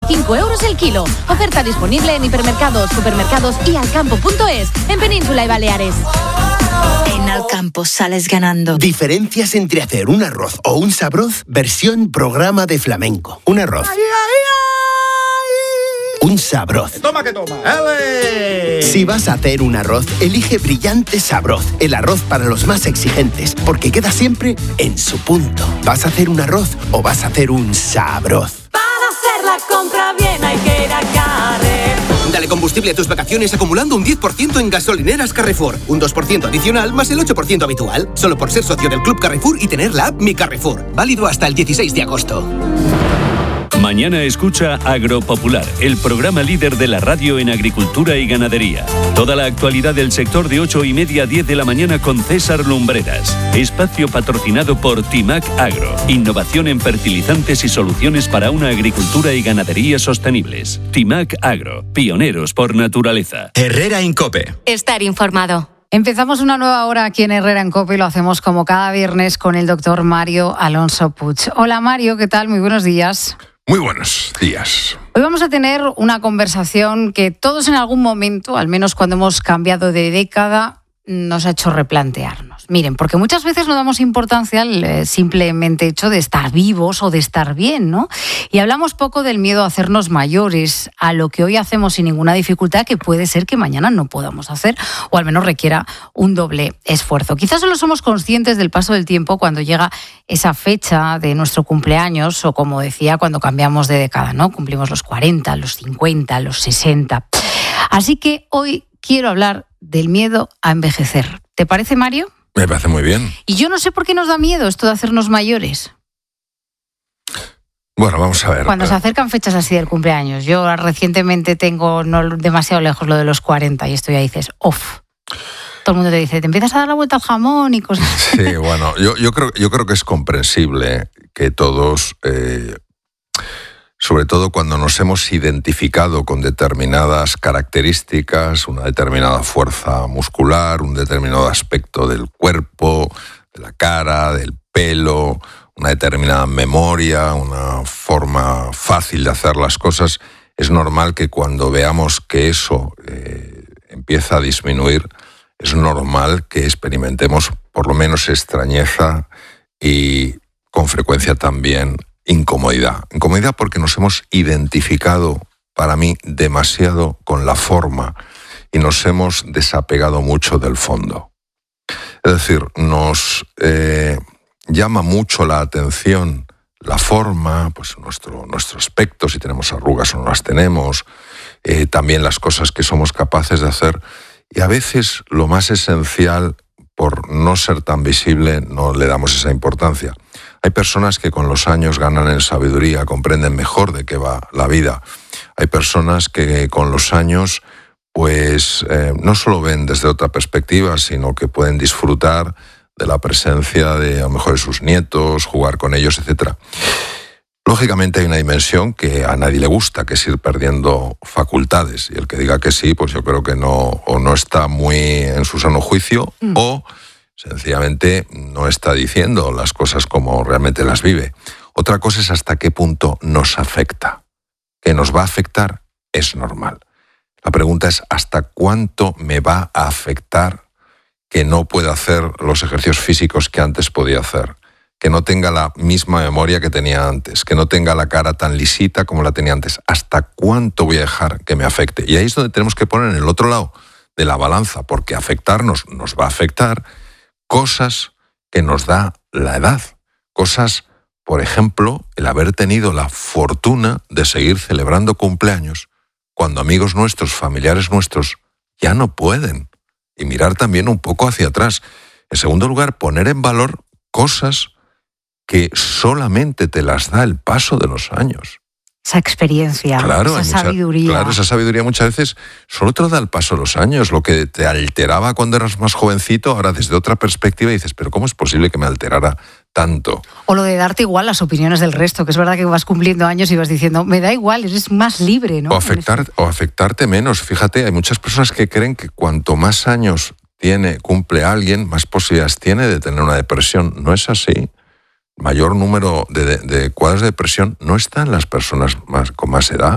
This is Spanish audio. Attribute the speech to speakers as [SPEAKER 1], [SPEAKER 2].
[SPEAKER 1] 5 euros el kilo. Oferta disponible en hipermercados, supermercados y alcampo.es, en Península y Baleares.
[SPEAKER 2] En Alcampo sales ganando.
[SPEAKER 3] Diferencias entre hacer un arroz o un sabroz, versión programa de flamenco. Un arroz. Un sabroz.
[SPEAKER 4] Toma que toma.
[SPEAKER 3] ¡Ale! Si vas a hacer un arroz, elige Brillante Sabroz, el arroz para los más exigentes, porque queda siempre en su punto. ¿Vas a hacer un arroz o vas a hacer un sabroz?
[SPEAKER 5] Para hacer la compra bien hay que ir a Carrefour.
[SPEAKER 6] Dale combustible a tus vacaciones acumulando un 10% en gasolineras Carrefour. Un 2% adicional más el 8% habitual. Solo por ser socio del Club Carrefour y tener la app Mi Carrefour. Válido hasta el 16 de agosto.
[SPEAKER 7] Mañana escucha Agropopular, el programa líder de la radio en agricultura y ganadería. Toda la actualidad del sector de 8:30 a 10 de la mañana con César Lumbreras. Espacio patrocinado por Timac Agro. Innovación en fertilizantes y soluciones para una agricultura y ganadería sostenibles. Timac Agro, pioneros por naturaleza.
[SPEAKER 8] Herrera en COPE.
[SPEAKER 9] Estar informado.
[SPEAKER 10] Empezamos una nueva hora aquí en Herrera en COPE y lo hacemos como cada viernes con el doctor Mario Alonso Puig. Hola Mario, ¿qué tal? Muy buenos días.
[SPEAKER 11] Muy buenos días.
[SPEAKER 10] Hoy vamos a tener una conversación que todos en algún momento, al menos cuando hemos cambiado de década, nos ha hecho replantearnos. Miren, porque muchas veces no damos importancia al simplemente hecho de estar vivos o de estar bien, ¿no? Y hablamos poco del miedo a hacernos mayores, a lo que hoy hacemos sin ninguna dificultad, que puede ser que mañana no podamos hacer, o al menos requiera un doble esfuerzo. Quizás solo somos conscientes del paso del tiempo cuando llega esa fecha de nuestro cumpleaños, o como decía, cuando cambiamos de década, ¿no? Cumplimos los 40, los 50, los 60. Así que hoy quiero hablar del miedo a envejecer. ¿Te parece, Mario?
[SPEAKER 11] Me parece muy bien.
[SPEAKER 10] Y yo no sé por qué nos da miedo esto de hacernos mayores.
[SPEAKER 11] Bueno, vamos a ver.
[SPEAKER 10] Cuando se acercan fechas así del cumpleaños. Yo recientemente tengo no demasiado lejos lo de los 40 y esto ya dices, ¡off! Todo el mundo te dice, te empiezas a dar la vuelta al jamón y cosas.
[SPEAKER 11] Sí, bueno, yo creo que es comprensible que todos, sobre todo cuando nos hemos identificado con determinadas características, una determinada fuerza muscular, un determinado aspecto del cuerpo, de la cara, del pelo, una determinada memoria, una forma fácil de hacer las cosas, es normal que cuando veamos que eso empieza a disminuir, es normal que experimentemos por lo menos extrañeza y con frecuencia también incomodidad. Incomodidad porque nos hemos identificado, para mí, demasiado con la forma y nos hemos desapegado mucho del fondo. Es decir, nos llama mucho la atención la forma, pues nuestro aspecto, si tenemos arrugas o no las tenemos, también las cosas que somos capaces de hacer, y a veces lo más esencial, por no ser tan visible, no le damos esa importancia. Hay personas que con los años ganan en sabiduría, comprenden mejor de qué va la vida. Hay personas que con los años pues no solo ven desde otra perspectiva, sino que pueden disfrutar de la presencia de a lo mejor de sus nietos, jugar con ellos, etc. Lógicamente hay una dimensión que a nadie le gusta, que es ir perdiendo facultades. Y el que diga que sí, pues yo creo que no, o no está muy en su sano juicio, o sencillamente no está diciendo las cosas como realmente las vive. Otra cosa es hasta qué punto nos afecta. Que nos va a afectar es normal. La pregunta es ¿hasta cuánto me va a afectar que no pueda hacer los ejercicios físicos que antes podía hacer? Que no tenga la misma memoria que tenía antes, que no tenga la cara tan lisita como la tenía antes. ¿Hasta cuánto voy a dejar que me afecte? Y ahí es donde tenemos que poner en el otro lado de la balanza, porque afectarnos nos va a afectar cosas que nos da la edad. Cosas, por ejemplo, el haber tenido la fortuna de seguir celebrando cumpleaños cuando amigos nuestros, familiares nuestros, ya no pueden. Y mirar también un poco hacia atrás. En segundo lugar, poner en valor cosas que solamente te las da el paso de los años.
[SPEAKER 10] Esa experiencia,
[SPEAKER 11] claro,
[SPEAKER 10] esa sabiduría.
[SPEAKER 11] Claro, esa sabiduría muchas veces solo te lo da el paso de los años. Lo que te alteraba cuando eras más jovencito, ahora desde otra perspectiva dices, pero ¿cómo es posible que me alterara tanto?
[SPEAKER 10] O lo de darte igual las opiniones del resto, que es verdad que vas cumpliendo años y vas diciendo, me da igual, eres más libre, ¿no?
[SPEAKER 11] O afectarte menos. Fíjate, hay muchas personas que creen que cuanto más años cumple alguien, más posibilidades tiene de tener una depresión. No es así. Mayor número de cuadros de depresión no están en las personas con más edad,